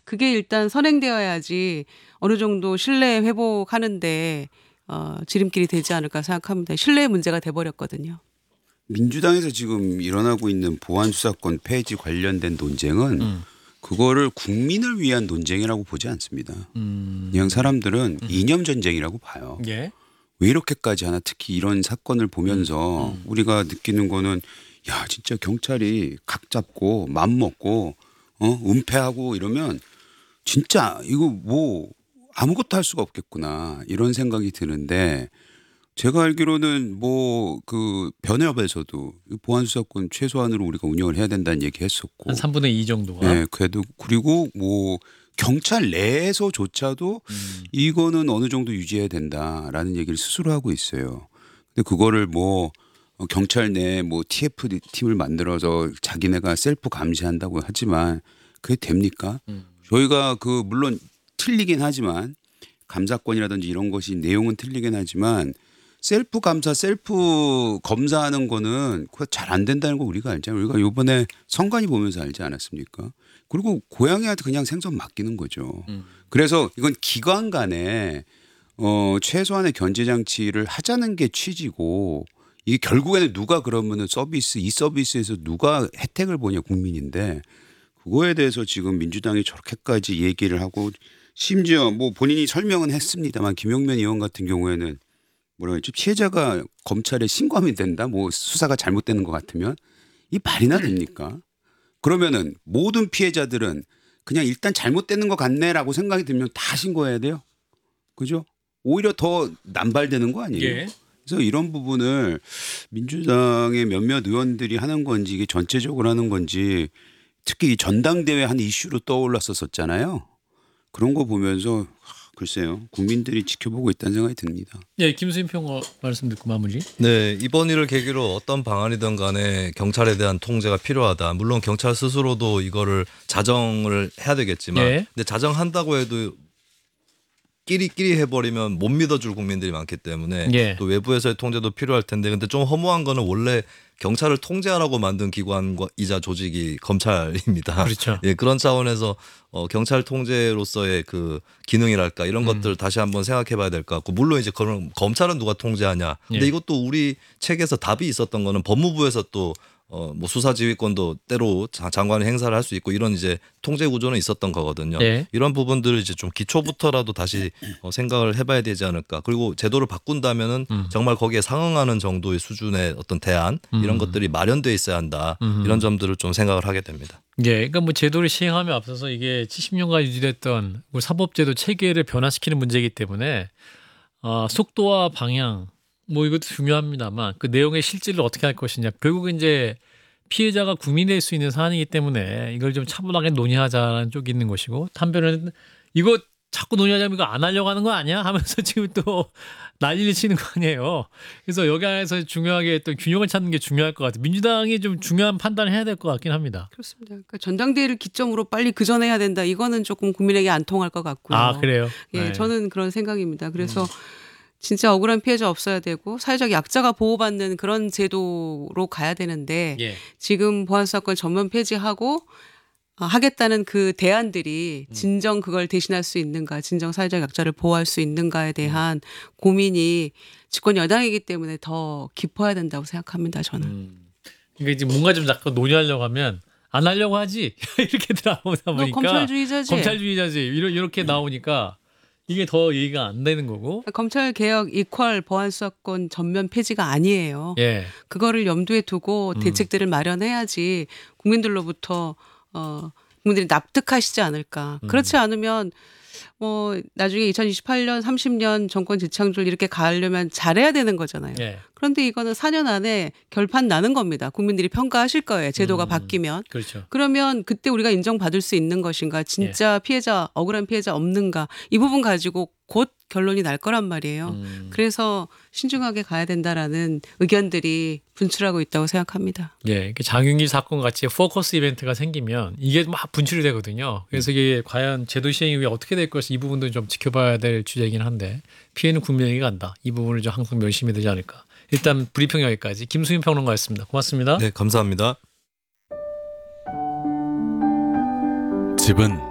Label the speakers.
Speaker 1: 그게 일단 선행되어야지 어느 정도 신뢰 회복하는데 지름길이 되지 않을까 생각합니다. 신뢰의 문제가 돼버렸거든요.
Speaker 2: 민주당에서 지금 일어나고 있는 보안수사권 폐지 관련된 논쟁은 그거를 국민을 위한 논쟁이라고 보지 않습니다. 그냥 사람들은 이념 전쟁이라고 봐요.
Speaker 3: 예.
Speaker 2: 왜 이렇게까지 하나, 특히 이런 사건을 보면서 우리가 느끼는 거는 야 진짜 경찰이 각 잡고 맘 먹고 은폐하고 이러면 진짜 이거 뭐 아무것도 할 수가 없겠구나 이런 생각이 드는데 제가 알기로는 뭐 그 변협에서도 보안수사권 최소한으로 우리가 운영을 해야 된다는 얘기 했었고
Speaker 3: 한 3분의 2 정도가.
Speaker 2: 네, 그리고 뭐 경찰 내에서조차도 이거는 어느 정도 유지해야 된다라는 얘기를 스스로 하고 있어요. 근데 그거를 뭐 경찰 내에 뭐 TF 팀을 만들어서 자기네가 셀프 감시한다고 하지만 그게 됩니까? 저희가 그 물론 틀리긴 하지만 감사권이라든지 이런 것이 내용은 틀리긴 하지만 셀프 감사, 셀프 검사하는 거는 잘 안 된다는 거 우리가 알잖아요. 우리가 이번에 선관위 보면서 알지 않았습니까? 그리고 고양이한테 그냥 생선 맡기는 거죠. 그래서 이건 기관 간에 최소한의 견제 장치를 하자는 게 취지고 이게 결국에는 누가 그러면은 이 서비스에서 누가 혜택을 보냐 국민인데 그거에 대해서 지금 민주당이 저렇게까지 얘기를 하고 심지어 뭐 본인이 설명은 했습니다만 김용면 의원 같은 경우에는 뭐라 그랬지 피해자가 검찰에 신고하면 된다 뭐 수사가 잘못되는 것 같으면 이 말이나 됩니까? 그러면은 모든 피해자들은 그냥 일단 잘못되는 것 같네라고 생각이 들면 다 신고해야 돼요. 그죠? 오히려 더 남발되는 거 아니에요?
Speaker 3: 예.
Speaker 2: 그래서 이런 부분을 민주당의 몇몇 의원들이 하는 건지 이게 전체적으로 하는 건지 특히 이 전당대회 한 이슈로 떠올랐었잖아요. 그런 거 보면서 글쎄요. 국민들이 지켜보고 있다는 생각이 듭니다.
Speaker 3: 예, 김수인 평가 말씀 듣고 마무리.
Speaker 4: 네, 이번 일을 계기로 어떤 방안이든 간에 경찰에 대한 통제가 필요하다. 물론 경찰 스스로도 이거를 자정을 해야 되겠지만
Speaker 3: 예.
Speaker 4: 근데 자정한다고 해도 끼리끼리 해버리면 못 믿어줄 국민들이 많기 때문에
Speaker 3: 예.
Speaker 4: 또 외부에서의 통제도 필요할 텐데 근데 좀 허무한 거는 원래 경찰을 통제하라고 만든 기관이자 조직이 검찰입니다.
Speaker 3: 그렇죠.
Speaker 4: 예, 그런 차원에서 경찰 통제로서의 그 기능이랄까 이런 것들 다시 한번 생각해봐야 될 것 같고 물론 이제 그럼 검찰은 누가 통제하냐. 근데
Speaker 3: 예.
Speaker 4: 이것도 우리 책에서 답이 있었던 거는 법무부에서 또 뭐 수사지휘권도 때로 장관이 행사를 할 수 있고 이런 이제 통제 구조는 있었던 거거든요.
Speaker 3: 예.
Speaker 4: 이런 부분들을 이제 좀 기초부터라도 다시 생각을 해봐야 되지 않을까. 그리고 제도를 바꾼다면은 정말 거기에 상응하는 정도의 수준의 어떤 대안 이런 것들이 마련돼 있어야 한다. 이런 점들을 좀 생각을 하게 됩니다.
Speaker 3: 예, 그러니까 뭐 제도를 시행함에 앞서서 이게 70년간 유지됐던 우리 사법제도 체계를 변화시키는 문제이기 때문에 속도와 방향 뭐 이것도 중요합니다만 그 내용의 실질을 어떻게 할 것이냐 결국 이제 피해자가 국민이 될 수 있는 사안이기 때문에 이걸 좀 차분하게 논의하자는 쪽이 있는 것이고 한편으로는 이거 자꾸 논의하자면 이거 안 하려고 하는 거 아니야 하면서 지금 또 난리를 치는 거 아니에요. 그래서 여기 안에서 중요하게 또 균형을 찾는 게 중요할 것 같아요. 민주당이 좀 중요한 판단을 해야 될 것 같긴 합니다.
Speaker 1: 그렇습니다. 그러니까 전당대회를 기점으로 빨리 그 전에 해야 된다. 이거는 조금 국민에게 안 통할 것 같고요.
Speaker 3: 아 그래요?
Speaker 1: 예,
Speaker 3: 네.
Speaker 1: 저는 그런 생각입니다. 그래서 진짜 억울한 피해자 없어야 되고 사회적 약자가 보호받는 그런 제도로 가야 되는데
Speaker 3: 예.
Speaker 1: 지금 보안수사권 전면 폐지하고 하겠다는 그 대안들이 진정 그걸 대신할 수 있는가, 진정 사회적 약자를 보호할 수 있는가에 대한 고민이 집권 여당이기 때문에 더 깊어야 된다고 생각합니다. 저는.
Speaker 3: 그러니까 이제 뭔가 좀 자꾸 논의하려고 하면 안 하려고 하지 이렇게 나오다
Speaker 1: 너
Speaker 3: 보니까
Speaker 1: 검찰주의자지.
Speaker 3: 검찰주의자지 이렇게 나오니까 이게 더 얘기가 안 되는 거고.
Speaker 1: 검찰 개혁 이퀄 보안수사권 전면 폐지가 아니에요.
Speaker 3: 예.
Speaker 1: 그거를 염두에 두고 대책들을 마련해야지 국민들로부터 국민들이 납득하시지 않을까. 그렇지 않으면 뭐 나중에 2028년 30년 정권 재창출 이렇게 가려면 잘해야 되는 거잖아요.
Speaker 3: 예.
Speaker 1: 그런데 이거는 4년 안에 결판 나는 겁니다. 국민들이 평가하실 거예요. 제도가 바뀌면.
Speaker 3: 그렇죠.
Speaker 1: 그러면 그때 우리가 인정받을 수 있는 것인가. 진짜 피해자 억울한 피해자 없는가. 이 부분 가지고 곧 결론이 날 거란 말이에요. 그래서 신중하게 가야 된다라는 의견들이 분출하고 있다고 생각합니다.
Speaker 3: 예. 장윤기 사건 같이 포커스 이벤트가 생기면 이게 막 분출이 되거든요. 그래서 이게 과연 제도 시행 이후에 어떻게 될 것이 이 부분도 좀 지켜봐야 될 주제이긴 한데 피해는 국민에게 간다. 이 부분을 좀 항상 명심해야 되지 않을까. 일단 브리핑 여기까지 김수인 평론가였습니다. 고맙습니다.
Speaker 4: 네, 감사합니다.
Speaker 5: 집은